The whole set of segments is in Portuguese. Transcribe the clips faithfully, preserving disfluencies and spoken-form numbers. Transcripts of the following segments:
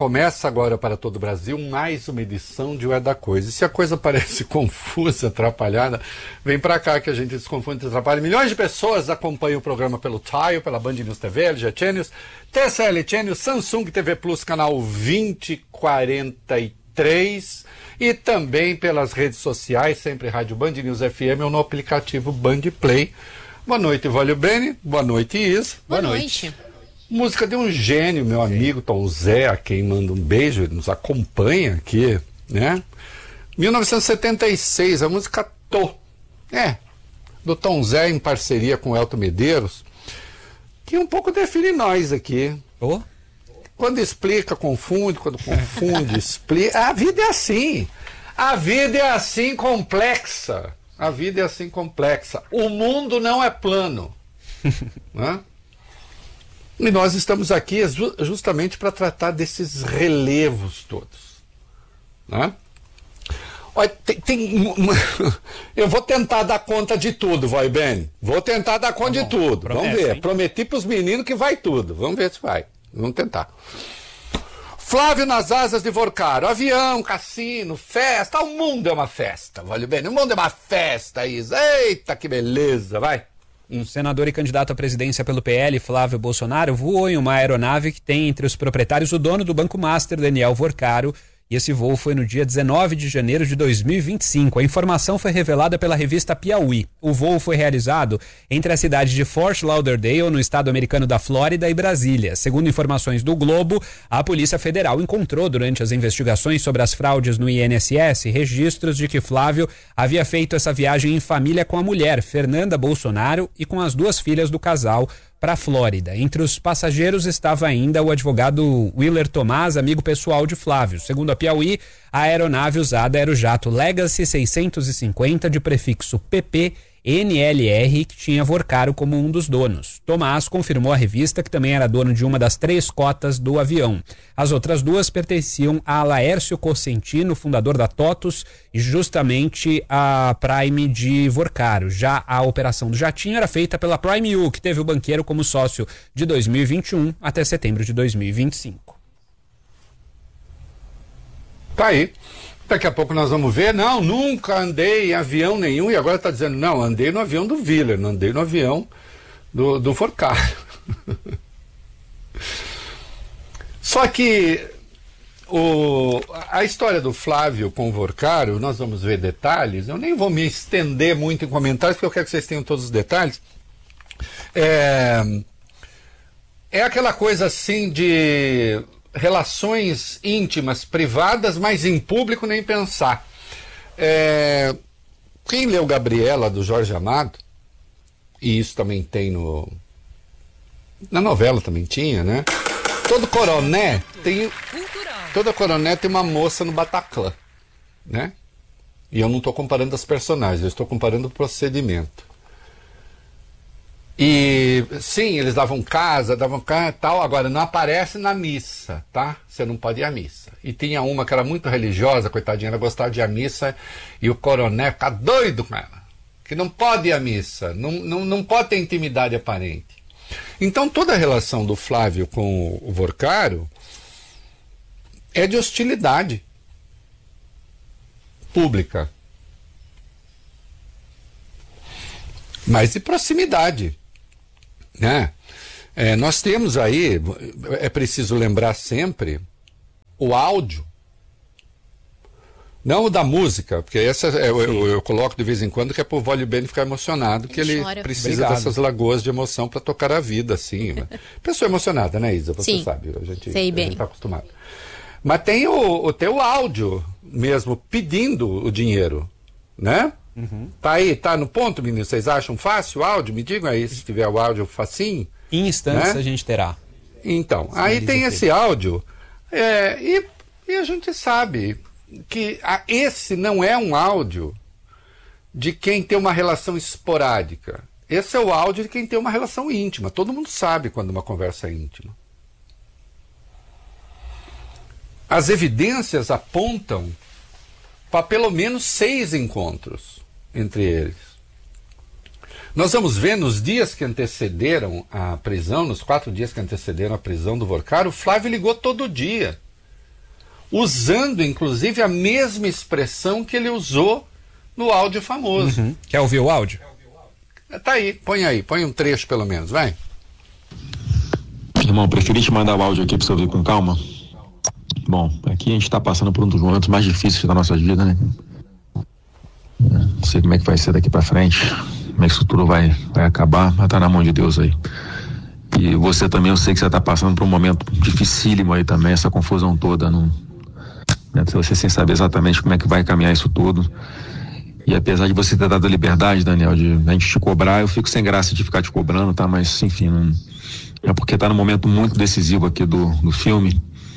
Começa agora para todo o Brasil mais uma edição de O É da Coisa. E se a coisa parece confusa, atrapalhada, vem para cá que a gente desconfunde e atrapalha. Milhões de pessoas acompanham o programa pelo Tile, pela Band News T V, L G Channels, T S L Channels, Samsung T V Plus, canal vinte e quarenta e três e também pelas redes sociais, sempre Rádio Band News F M ou no aplicativo Band Play. Boa noite, Vólio Bene. Boa noite, Isa. Boa, Boa noite. noite. Música de um gênio, meu amigo Tom Zé, a quem manda um beijo, ele nos acompanha aqui, né? mil novecentos e setenta e seis, a música Tô, é, do Tom Zé em parceria com o Elton Medeiros, que um pouco define nós aqui. Oh? Quando explica, confunde, quando confunde, explica. A vida é assim, a vida é assim complexa, a vida é assim complexa, o mundo não é plano, né? E nós estamos aqui justamente para tratar desses relevos todos, né? Olha, tem, tem uma... Eu vou tentar dar conta de tudo, vai, Ben. Vou tentar dar conta tá de tudo. Promessa, vamos ver. Hein? Prometi para os meninos que vai tudo. Vamos ver se vai. Vamos tentar. Flávio nas asas de Vorcaro. Avião, cassino, festa. O mundo é uma festa, vai, Ben. O mundo é uma festa, Isa. Eita, que beleza. Vai. Um senador e candidato à presidência pelo P L, Flávio Bolsonaro, voou em uma aeronave que tem entre os proprietários o dono do Banco Master, Daniel Vorcaro, e esse voo foi no dia dezenove de janeiro de dois mil e vinte e cinco. A informação foi revelada pela revista Piauí. O voo foi realizado entre a cidade de Fort Lauderdale, no estado americano da Flórida, e Brasília. Segundo informações do Globo, a Polícia Federal encontrou durante as investigações sobre as fraudes no I N S S registros de que Flávio havia feito essa viagem em família com a mulher, Fernanda Bolsonaro, e com as duas filhas do casal, para a Flórida. Entre os passageiros estava ainda o advogado Willer Tomás, amigo pessoal de Flávio. Segundo a Piauí, a aeronave usada era o jato Legacy seiscentos e cinquenta de prefixo P P N L R, que tinha Vorcaro como um dos donos. Tomás confirmou à revista que também era dono de uma das três cotas do avião. As outras duas pertenciam a Laércio Cosentino, fundador da TOTUS, e justamente a Prime de Vorcaro. Já a operação do jatinho era feita pela Prime U, que teve o banqueiro como sócio de dois mil e vinte e um até setembro de dois mil e vinte e cinco. Tá aí. Daqui a pouco nós vamos ver. Não, nunca andei em avião nenhum. E agora está dizendo, não, andei no avião do Willer, não andei no avião do, do Vorcaro. Só que o, a história do Flávio com o Vorcaro, nós vamos ver detalhes. Eu nem vou me estender muito em comentários, porque eu quero que vocês tenham todos os detalhes. É, é aquela coisa assim de... relações íntimas, privadas, mas em público nem pensar. É... Quem leu Gabriela, do Jorge Amado, e isso também tem no... na novela também tinha, né? Todo coroné tem... Toda coroné tem uma moça no Bataclan, né? E eu não estou comparando as personagens, eu estou comparando o procedimento. E sim, eles davam casa, davam casa e tal, agora não aparece na missa, tá? Você não pode ir à missa. E tinha uma que era muito religiosa, coitadinha, ela gostava de ir à missa e o coroné fica doido com ela, que não pode ir à missa, não, não, não pode ter intimidade aparente. Então toda a relação do Flávio com o Vorcaro é de hostilidade pública, mas de proximidade. Né? É, nós temos aí, é preciso lembrar sempre, o áudio, não o da música, porque essa eu, eu, eu coloco de vez em quando que é para o Vólio Bene ficar emocionado, que ele, ele precisa Obrigado. dessas lagoas de emoção para tocar a vida, assim. Né? Pessoa emocionada, né, Isa? Você Sim, sabe, a gente sei bem. está acostumado. Mas tem o, o teu áudio mesmo pedindo o dinheiro, né? Uhum. Tá aí, tá no ponto, meninos? Vocês acham fácil o áudio? Me digam aí se tiver o áudio facinho. Em instantes, né? A gente terá. Então, aí tem esse áudio é, e, e a gente sabe que a, esse não é um áudio de quem tem uma relação esporádica. Esse é o áudio de quem tem uma relação íntima. Todo mundo sabe quando uma conversa é íntima. As evidências apontam para pelo menos seis encontros entre eles. Nós vamos ver nos dias que antecederam a prisão, nos quatro dias que antecederam a prisão do Vorcaro, o Flávio ligou todo dia usando inclusive a mesma expressão que ele usou no áudio famoso. Uhum. Quer ouvir o áudio? Tá aí, põe aí, põe um trecho pelo menos, vai. Irmão, preferi te mandar o áudio aqui pra você ouvir com calma. Bom, aqui a gente tá passando por um dos momentos mais difíceis da nossa vida, né? Não sei como é que vai ser daqui pra frente, como é que isso tudo vai, vai acabar, mas tá na mão de Deus aí. E você também, eu sei que você tá passando por um momento dificílimo aí também, essa confusão toda, não, né? Você sem saber exatamente como é que vai caminhar isso tudo. E apesar de você ter dado a liberdade, Daniel, de a gente te cobrar, eu fico sem graça de ficar te cobrando, tá? Mas, enfim, não, é porque tá num momento muito decisivo aqui do, do filme.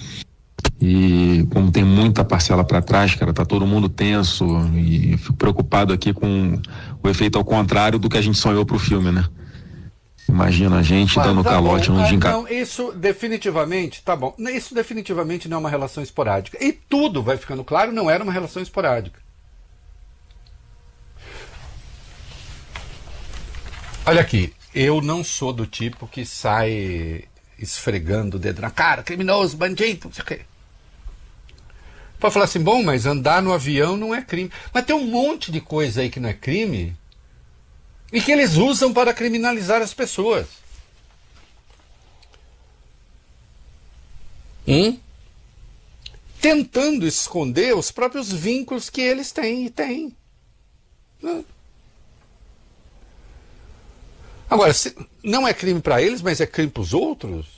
E como tem muita parcela para trás, cara, tá todo mundo tenso e eu fico preocupado aqui com o efeito ao contrário do que a gente sonhou pro filme, né? Imagina a gente Mas, dando tá calote bom, no ah, dia em casa. Não, isso definitivamente, tá bom, isso definitivamente não é uma relação esporádica. E tudo vai ficando claro, não era uma relação esporádica. Olha aqui, eu não sou do tipo que sai esfregando o dedo na cara, criminoso, bandido, não sei o quê. Pode falar assim, bom, mas andar no avião não é crime. Mas tem um monte de coisa aí que não é crime e que eles usam para criminalizar as pessoas. Hum? Tentando esconder os próprios vínculos que eles têm e têm. Hum. Agora, se não é crime para eles, mas é crime para os outros?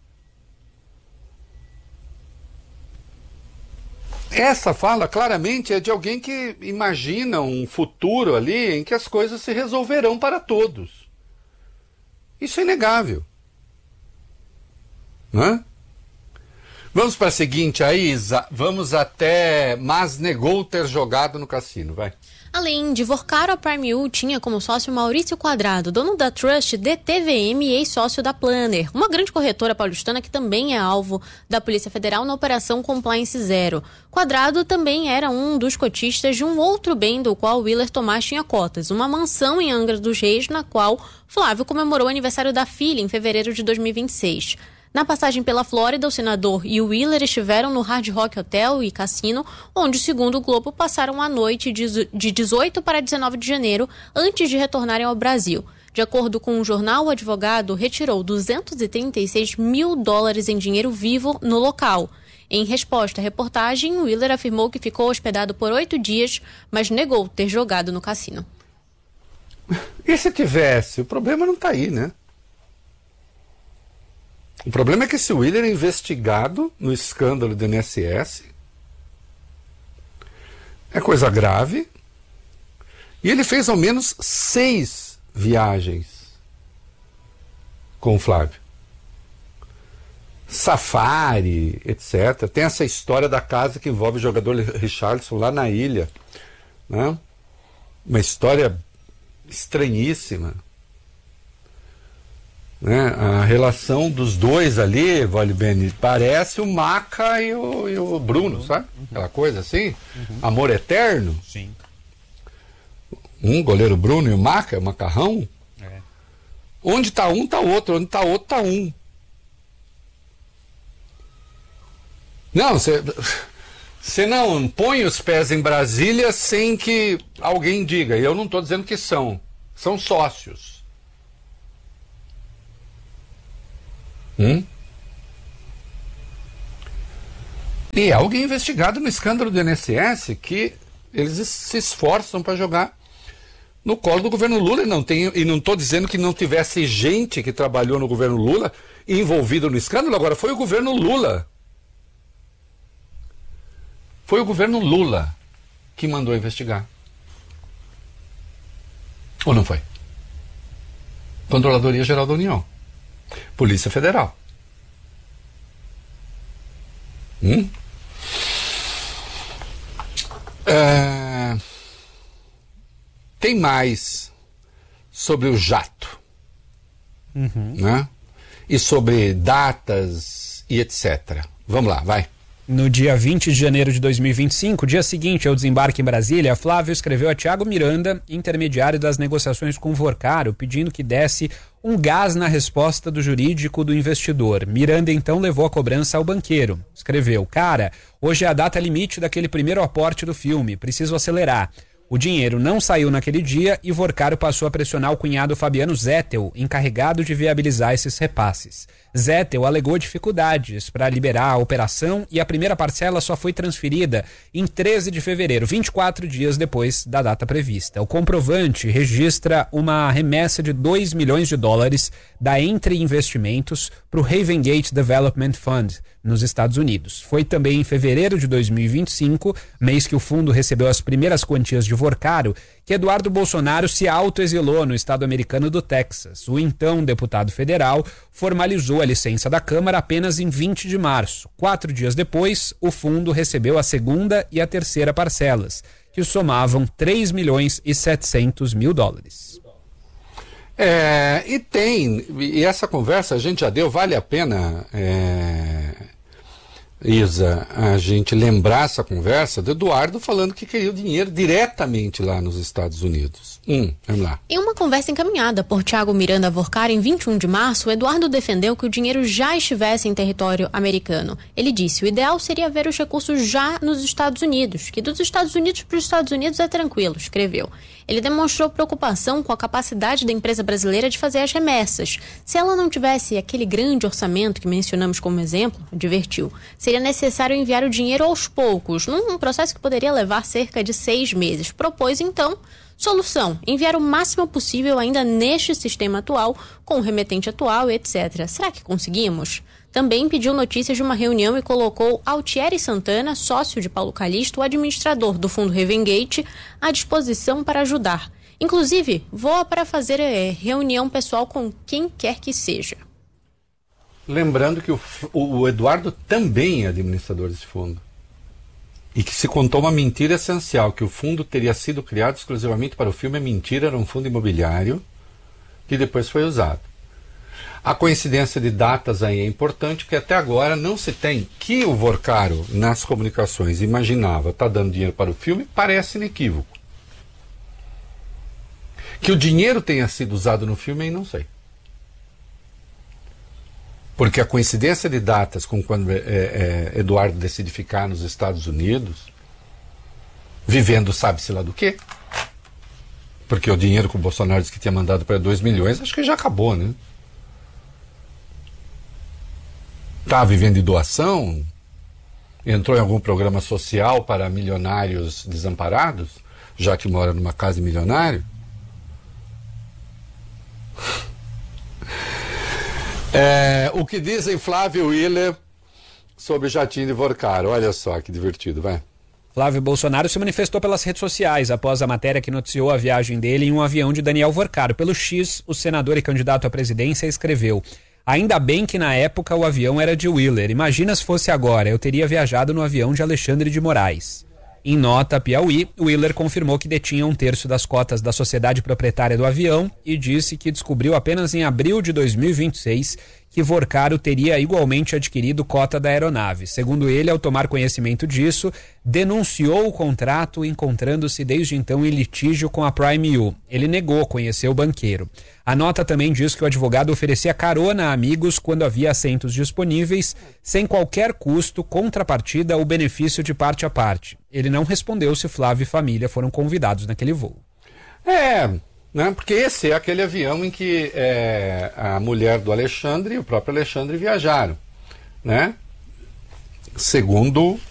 Essa fala claramente é de alguém que imagina um futuro ali em que as coisas se resolverão para todos. Isso é inegável. Né? Vamos para a seguinte aí, Isa. Vamos até Mas negou ter jogado no cassino, vai. Além de Vorcaro, a Prime U tinha como sócio Maurício Quadrado, dono da Trust D T V M e ex-sócio da Planner, uma grande corretora paulistana que também é alvo da Polícia Federal na Operação Compliance Zero. Quadrado também era um dos cotistas de um outro bem do qual Willer Tomás tinha cotas, uma mansão em Angra dos Reis, na qual Flávio comemorou o aniversário da filha em fevereiro de dois mil e vinte e seis. Na passagem pela Flórida, o senador e o Willer estiveram no Hard Rock Hotel e Cassino, onde, segundo o Globo, passaram a noite de dezoito para dezenove de janeiro, antes de retornarem ao Brasil. De acordo com o jornal, o advogado retirou duzentos e trinta e seis mil dólares em dinheiro vivo no local. Em resposta à reportagem, o Willer afirmou que ficou hospedado por oito dias, mas negou ter jogado no cassino. E se tivesse? O problema não está aí, né? O problema é que esse Willer é investigado no escândalo do I N S S. É coisa grave. E ele fez ao menos seis viagens com o Flávio. Safari, etcétera. Tem essa história da casa que envolve o jogador Richarlison lá na ilha. Né? Uma história estranhíssima. Né? A relação dos dois ali, Vale Bene, parece o Maca e o, e o Bruno, uhum. Sabe? Aquela coisa assim, uhum. Amor eterno. Sim. Um goleiro Bruno e o Maca, o Macarrão. É. Onde está um, está outro. Onde está outro, está um. Não, você... Você não põe os pés em Brasília sem que alguém diga. E eu não estou dizendo que são. São sócios. Hum? E é alguém investigado no escândalo do I N S S que eles se esforçam para jogar no colo do governo Lula. E não tem, e não estou dizendo que não tivesse gente que trabalhou no governo Lula envolvido no escândalo. Agora, foi o governo Lula. Foi o governo Lula que mandou investigar. Ou não foi? Controladoria Geral da União. Polícia Federal. Hum? É... Tem mais sobre o jato. Uhum. Né? E sobre datas e etcétera. Vamos lá, vai. No dia vinte de janeiro de dois mil e vinte e cinco, dia seguinte ao desembarque em Brasília, Flávio escreveu a Thiago Miranda, intermediário das negociações com o Vorcaro, pedindo que desse um gás na resposta do jurídico do investidor. Miranda então levou a cobrança ao banqueiro. Escreveu: cara, hoje é a data limite daquele primeiro aporte do filme, preciso acelerar. O dinheiro não saiu naquele dia e Vorcaro passou a pressionar o cunhado Fabiano Zettel, encarregado de viabilizar esses repasses. Zettel alegou dificuldades para liberar a operação e a primeira parcela só foi transferida em treze de fevereiro, vinte e quatro dias depois da data prevista. O comprovante registra uma remessa de dois milhões de dólares da Entre Investimentos para o Havengate Development Fund, nos Estados Unidos. Foi também em fevereiro de dois mil e vinte e cinco, mês que o fundo recebeu as primeiras quantias de Vorcaro, que Eduardo Bolsonaro se autoexilou no estado americano do Texas. O então deputado federal formalizou a licença da Câmara apenas em vinte de março. Quatro dias depois, o fundo recebeu a segunda e a terceira parcelas, que somavam três milhões e setecentos mil dólares. É, e tem, e essa conversa a gente já deu, vale a pena, é, Isa, a gente lembrar essa conversa do Eduardo falando que queria o dinheiro diretamente lá nos Estados Unidos. Hum, vamos lá. Em uma conversa encaminhada por Thiago Miranda Vorcaro em vinte e um de março, o Eduardo defendeu que o dinheiro já estivesse em território americano. Ele disse: o ideal seria ver os recursos já nos Estados Unidos, que dos Estados Unidos para os Estados Unidos é tranquilo, escreveu. Ele demonstrou preocupação com a capacidade da empresa brasileira de fazer as remessas. Se ela não tivesse aquele grande orçamento que mencionamos como exemplo, advertiu, seria necessário enviar o dinheiro aos poucos, num processo que poderia levar cerca de seis meses. Propôs, então, solução: enviar o máximo possível ainda neste sistema atual, com o remetente atual, etcétera. Será que conseguimos? Também pediu notícias de uma reunião e colocou Altieri Santana, sócio de Paulo Calixto, o administrador do fundo Havengate, à disposição para ajudar. Inclusive, voa para fazer é, reunião pessoal com quem quer que seja. Lembrando que o, o Eduardo também é administrador desse fundo. E que se contou uma mentira essencial, que o fundo teria sido criado exclusivamente para o filme. É mentira, era um fundo imobiliário que depois foi usado. A coincidência de datas aí é importante, porque até agora não se tem. Que o Vorcaro, nas comunicações, imaginava estar tá dando dinheiro para o filme, parece inequívoco. Que o dinheiro tenha sido usado no filme, aí não sei. Porque a coincidência de datas com quando é, é, Eduardo decide ficar nos Estados Unidos, vivendo sabe-se lá do quê? Porque o dinheiro que o Bolsonaro disse que tinha mandado para dois milhões, acho que já acabou, né? Está vivendo de doação? Entrou em algum programa social para milionários desamparados, já que mora numa casa de milionário? É, o que dizem Flávio Willer sobre o jatinho de Vorcaro? Olha só que divertido, vai. Flávio Bolsonaro se manifestou pelas redes sociais após a matéria que noticiou a viagem dele em um avião de Daniel Vorcaro. Pelo X, o senador e candidato à presidência escreveu: ainda bem que na época o avião era de Willer. Imagina se fosse agora, eu teria viajado no avião de Alexandre de Moraes. Em nota Piauí, Willer confirmou que detinha um terço das cotas da sociedade proprietária do avião e disse que descobriu apenas em abril de dois mil e vinte e seis que Vorcaro teria igualmente adquirido cota da aeronave. Segundo ele, ao tomar conhecimento disso, denunciou o contrato, encontrando-se desde então em litígio com a Prime U. Ele negou conhecer o banqueiro. A nota também diz que o advogado oferecia carona a amigos quando havia assentos disponíveis, sem qualquer custo, contrapartida ou benefício de parte a parte. Ele não respondeu se Flávio e família foram convidados naquele voo. É, né, porque esse é aquele avião em que é, a mulher do Alexandre e o próprio Alexandre viajaram, né? Segundo